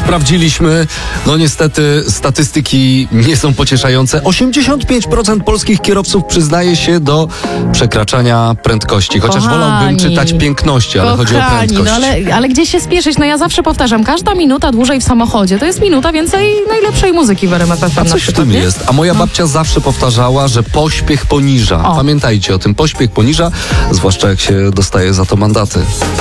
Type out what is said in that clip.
sprawdziliśmy. No niestety statystyki nie są pocieszające. 85% polskich kierowców przyznaje się do przekraczania prędkości. Chociaż wolałbym czytać piękności, ale chodzi o prędkość. No ale gdzie się spieszyć? No ja zawsze powtarzam, każda minuta dłużej w samochodzie to jest minuta więcej najlepszej muzyki w RMF FM. Coś w tym jest. A moja babcia zawsze powtarzała, że pośpiech poniża. Pamiętajcie o tym, pośpiech poniża, zwłaszcza jak się dostaje za to mandaty.